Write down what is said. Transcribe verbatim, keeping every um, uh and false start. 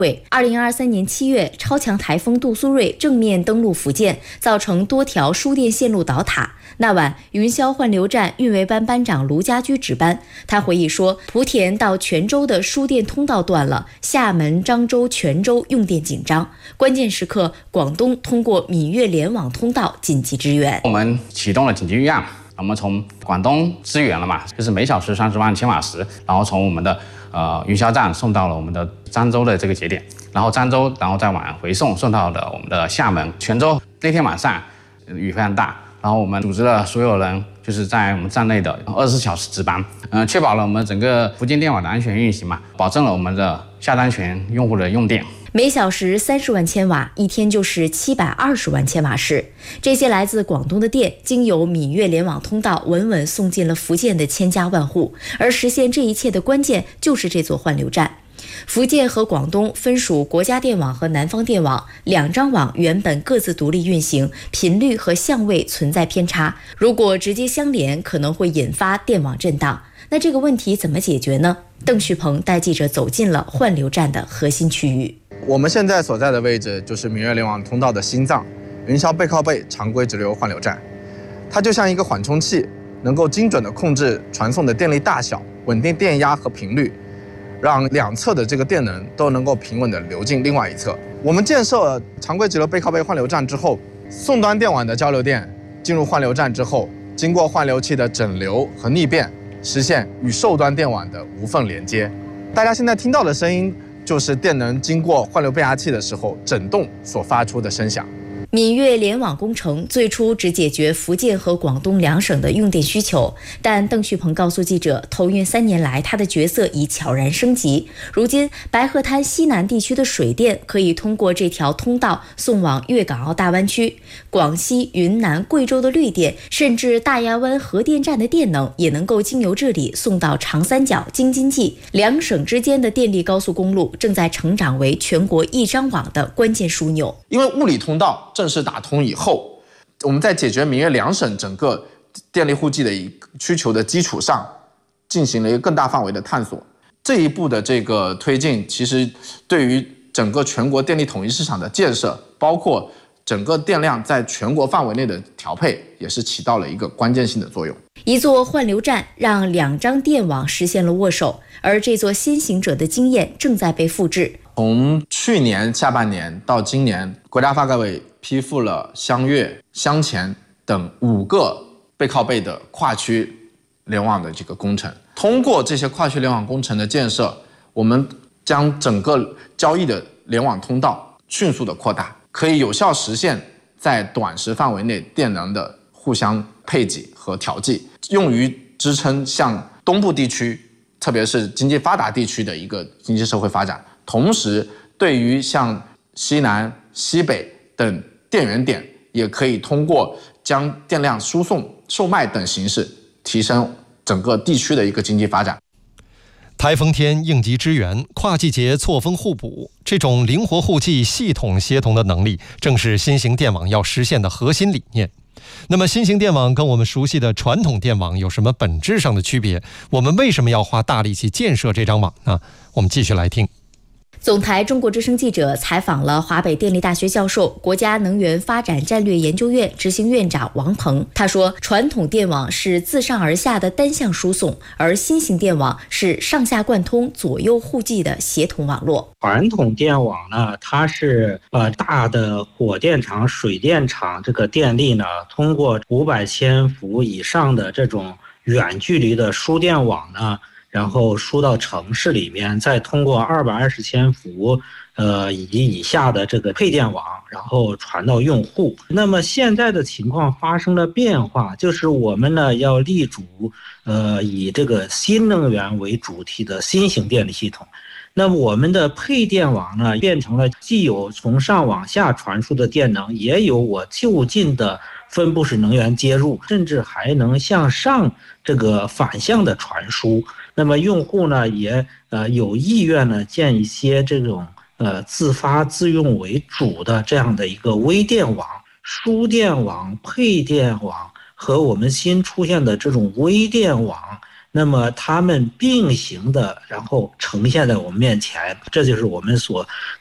二零二三年七月，超强台风杜苏芮正面登陆福建，造成多条输电线路倒塌。那晚，云霄换流站运维班班长卢家驹值班。他回忆说，莆田到泉州的输电通道断了，厦门、漳州、泉州用电紧张。关键时刻，广东通过闽粤联网通道紧急支援。 我们启动了紧急预案，我们从广东支援了嘛，就是每小时三十万千瓦时，然后从我们的呃云霄站送到了我们的漳州的这个节点，然后漳州，然后再往回送送到了我们的厦门、泉州。那天晚上雨非常大。然后我们组织了所有人，就是在我们站内的二十四小时值班，嗯、呃，确保了我们整个福建电网的安全运行嘛，保证了我们的下单权用户的用电。 每小时三十万千瓦，一天就是七百二十万千瓦时。这些来自广东的电，经由闽粤联网通道稳稳送进了福建的千家万户。而实现这一切的关键，就是这座换流站。福建和广东分属国家电网和南方电网，两张网原本各自独立运行，频率和相位存在偏差，如果直接相连，可能会引发电网震荡。那这个问题怎么解决呢？邓旭鹏带记者走进了换流站的核心区域。 我们现在所在的位置就是闽粤联网通道的心脏，云霄背靠背常规直流换流站。它就像一个缓冲器，能够精准地控制传送的电力大小，稳定电压和频率，让两侧的这个电能都能够平稳地流进另外一侧。我们建设常规直流背靠背换流站之后，送端电网的交流电进入换流站之后，经过换流器的整流和逆变，实现与受端电网的无缝连接。大家现在听到的声音，就是电能经过换流变压器的时候震动所发出的声响。 闽粤联网工程最初只解决福建和广东两省的用电需求，但邓旭鹏告诉记者，投运三年来，他的角色已悄然升级。如今，白鹤滩西南地区的水电可以通过这条通道送往粤港澳大湾区，广西、云南、贵州的绿电，甚至大亚湾核电站的电能也能够经由这里送到长三角、京津冀。两省之间的电力高速公路正在成长为全国一张网的关键枢纽。 因为物理通道正式打通以后，我们在解决闽粤两省整个电力户籍的需求的基础上，进行了一个更大范围的探索。这一步的这个推进，其实对于整个全国电力统一市场的建设，包括整个电量在全国范围内的调配，也是起到了一个关键性的作用。 一座换流站让两张电网实现了握手，而这座先行者的经验正在被复制。 从去年下半年到今年，国家发改委批复了湘粤、湘黔等五个背靠背的跨区联网的这个工程。通过这些跨区联网工程的建设，我们将整个交易的联网通道迅速的扩大，可以有效实现在短时范围内电能的互相配给和调剂，用于支撑向东部地区，特别是经济发达地区的一个经济社会发展。同时，对于像西南、西北等电源点，也可以通过将电量输送、售卖等形式，提升整个地区的一个经济发展。 台风天应急支援，跨季节错峰互补，这种灵活互济、系统协同的能力，正是新型电网要实现的核心理念。那么，新型电网跟我们熟悉的传统电网有什么本质上的区别？我们为什么要花大力气建设这张网呢？我们继续来听。 总台中国之声记者采访了华北电力大学教授、国家能源发展战略研究院执行院长王鹏。他说，传统电网是自上而下的单向输送，而新型电网是上下贯通、左右互济的协同网络。 传统电网呢，它是呃大的火电厂、水电厂这个电力呢，通过五百千伏以上的这种远距离的输电网呢，然后输到城市里面，再通过二百二十千伏，呃以及以下的这个配电网，然后传到用户。那么现在的情况发生了变化，就是我们呢要立足，呃以这个新能源为主体的新型电力系统。那么我们的配电网呢，变成了既有从上往下传输的电能，也有我就近的分布式能源接入，甚至还能向上这个反向的传输。那么用户呢也呃有意愿呢建一些这种呃自发自用为主的这样的一个微电网、输电网、配电网和我们新出现的这种微电网， 那么它们并行的，然后呈现在我们面前，这就是我们所